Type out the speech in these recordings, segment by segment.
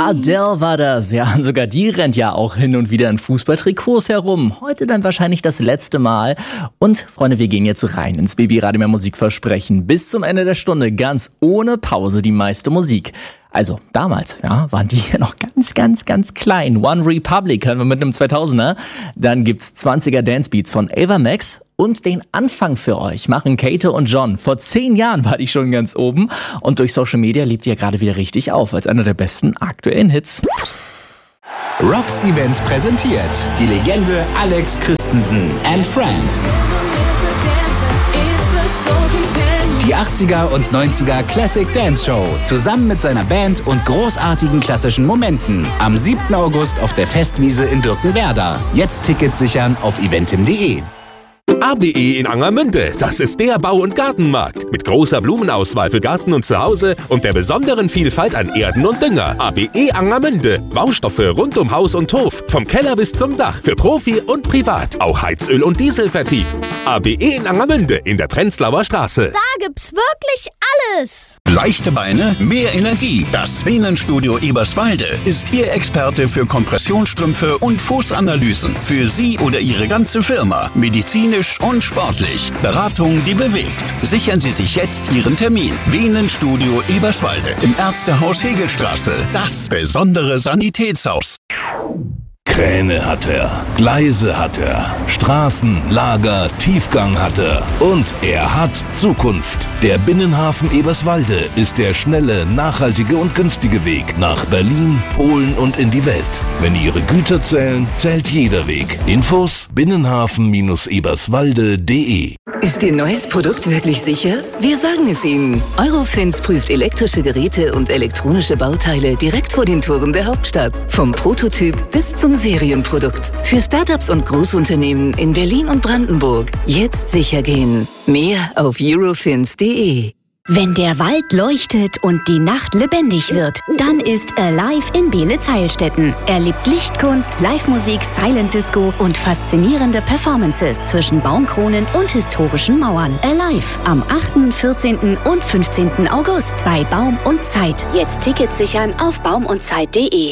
Adele war das. Ja, und sogar die rennt ja auch hin und wieder in Fußballtrikots herum. Heute dann wahrscheinlich das letzte Mal. Und Freunde, wir gehen jetzt rein ins Baby-Radio mehr Musikversprechen. Bis zum Ende der Stunde ganz ohne Pause die meiste Musik. Also damals, ja, waren die ja noch ganz klein. One Republic hören wir mit einem 2000er. Dann gibt's 20er Dancebeats von Ava Max. Und den Anfang für euch machen Kate und John. Vor 10 Jahren war die schon ganz oben. Und durch Social Media lebt ihr gerade wieder richtig auf als einer der besten aktuellen Hits. Rocks Events präsentiert die Legende Alex Christensen and Friends. Die 80er und 90er Classic Dance Show zusammen mit seiner Band und großartigen klassischen Momenten. Am 7. August auf der Festwiese in Birkenwerder. Jetzt Tickets sichern auf eventim.de. ABE in Angermünde, das ist der Bau- und Gartenmarkt. Mit großer Blumenauswahl für Garten und Zuhause und der besonderen Vielfalt an Erden und Dünger. ABE Angermünde, Baustoffe rund um Haus und Hof. Vom Keller bis zum Dach, für Profi und Privat. Auch Heizöl- und Dieselvertrieb. ABE in Angermünde in der Prenzlauer Straße. Da gibt's wirklich alles. Leichte Beine, mehr Energie. Das Venenstudio Eberswalde ist Ihr Experte für Kompressionsstrümpfe und Fußanalysen. Für Sie oder Ihre ganze Firma. Medizinisch und sportlich. Beratung, die bewegt. Sichern Sie sich jetzt Ihren Termin. Venenstudio Eberswalde im Ärztehaus Hegelstraße. Das besondere Sanitätshaus. Kräne hat er, Gleise hat er, Straßen, Lager, Tiefgang hat er und er hat Zukunft. Der Binnenhafen Eberswalde ist der schnelle, nachhaltige und günstige Weg nach Berlin, Polen und in die Welt. Wenn Ihre Güter zählen, zählt jeder Weg. Infos binnenhafen-eberswalde.de. Ist Ihr neues Produkt wirklich sicher? Wir sagen es Ihnen. Eurofins prüft elektrische Geräte und elektronische Bauteile direkt vor den Toren der Hauptstadt. Vom Prototyp bis zum Serienprodukt. Für Startups und Großunternehmen in Berlin und Brandenburg. Jetzt sicher gehen. Mehr auf eurofins.de. Wenn der Wald leuchtet und die Nacht lebendig wird, dann ist Alive in Beelitz-Heilstätten. Erlebt Lichtkunst, Live-Musik, Silent Disco und faszinierende Performances zwischen Baumkronen und historischen Mauern. Alive am 8., 14. und 15. August bei Baum und Zeit. Jetzt Tickets sichern auf baumundzeit.de.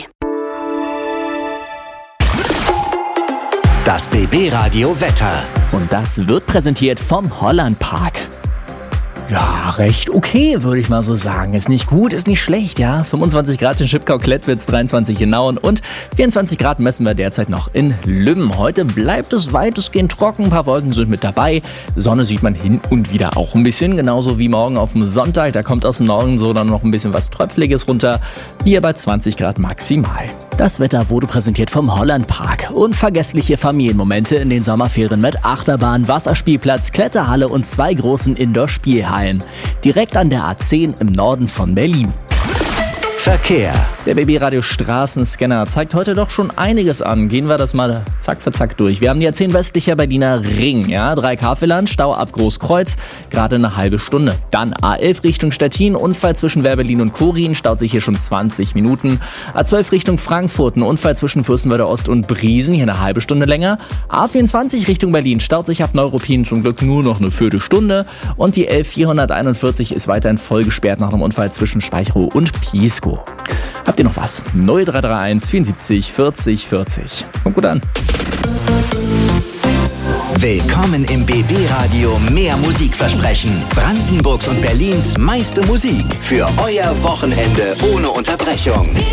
Das BB-Radio Wetter. Und das wird präsentiert vom Holland Park. Ja, recht okay, würde ich mal so sagen. Ist nicht gut, ist nicht schlecht, ja. 25 Grad in Schipkau-Klettwitz, 23 in Nauen und 24 Grad messen wir derzeit noch in Lübben. Heute bleibt es weitestgehend trocken, ein paar Wolken sind mit dabei. Sonne sieht man hin und wieder auch ein bisschen, genauso wie morgen auf dem Sonntag. Da kommt aus dem Norden so dann noch ein bisschen was Tröpfliges runter. Hier bei 20 Grad maximal. Das Wetter wurde präsentiert vom Holland Park. Unvergessliche Familienmomente in den Sommerferien mit Achterbahn, Wasserspielplatz, Kletterhalle und 2 großen Indoor-Spielhallen. Direkt an der A10 im Norden von Berlin. Verkehr. Der BB-Radio Straßenscanner zeigt heute doch schon einiges an. Gehen wir das mal zack für zack durch. Wir haben die A10 westlicher Berliner Ring, ja, 3 Kafeland, Stau ab Großkreuz, gerade eine halbe Stunde. Dann A11 Richtung Stettin, Unfall zwischen Wehrberlin und Korin, staut sich hier schon 20 Minuten. A12 Richtung Frankfurt, ein Unfall zwischen Fürstenwalder Ost und Briesen, hier eine halbe Stunde länger. A24 Richtung Berlin, staut sich ab Neuruppin zum Glück nur noch eine Viertelstunde. Und die L441 ist weiterhin voll gesperrt nach einem Unfall zwischen Speicherow und Pieskow. Habt ihr noch was? 0331 74 40 40. Kommt gut an. Willkommen im BB-Radio mehr Musikversprechen. Brandenburgs und Berlins meiste Musik für euer Wochenende ohne Unterbrechung.